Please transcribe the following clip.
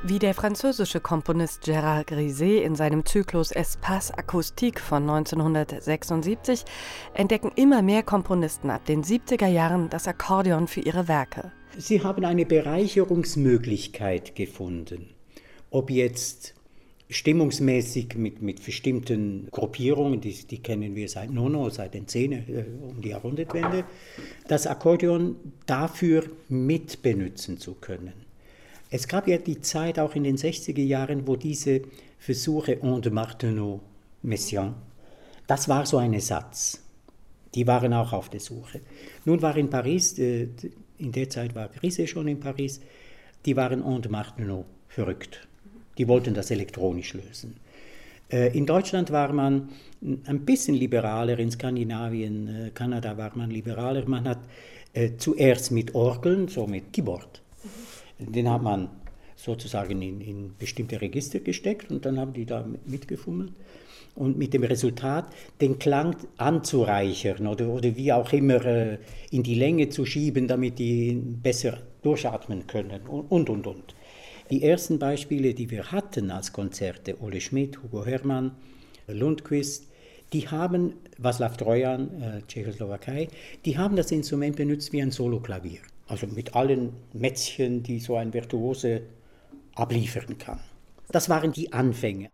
Wie der französische Komponist Gérard Griset in seinem Zyklus Espace Acoustique von 1976 entdecken immer mehr Komponisten ab den 70er Jahren das Akkordeon für ihre Werke. Sie haben eine Bereicherungsmöglichkeit gefunden. Ob jetzt stimmungsmäßig mit bestimmten Gruppierungen, die kennen wir seit Nono, seit den 10, um die Jahrhundertwende, das Akkordeon dafür mitbenutzen zu können. Es gab ja die Zeit auch in den 60er Jahren, wo diese Versuche en de Martenot, Messiaen, das war so ein Ersatz. Die waren auch auf der Suche. Nun war in Paris, in der Zeit war Griset schon in Paris, die waren en de Martenot verrückt. Die wollten das elektronisch lösen. In Deutschland war man ein bisschen liberaler, in Skandinavien, Kanada war man liberaler. Man hat zuerst mit Orgeln, so mit Keyboard, den hat man sozusagen in bestimmte Register gesteckt und dann haben die da mitgefummelt. Und mit dem Resultat, den Klang anzureichern oder wie auch immer in die Länge zu schieben, damit die besser durchatmen können und. Die ersten Beispiele, die wir hatten als Konzerte, Ole Schmidt, Hugo Hermann, Lundquist, die haben, Václav Trojan, Tschechoslowakei, die haben das Instrument benutzt wie ein Soloklavier. Also mit allen Mätzchen, die so ein Virtuose abliefern kann. Das waren die Anfänge.